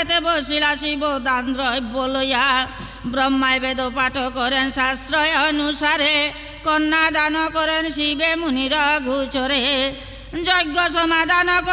খেতে বসিলা শিব দান দ্রব্য লইয়া। ব্রহ্মায় বেদ পাঠ করেন শাস্ত্র অনুসারে, কন্যা দান করেন শিবে মুনির গোচরে। যজ্ঞ সমাধান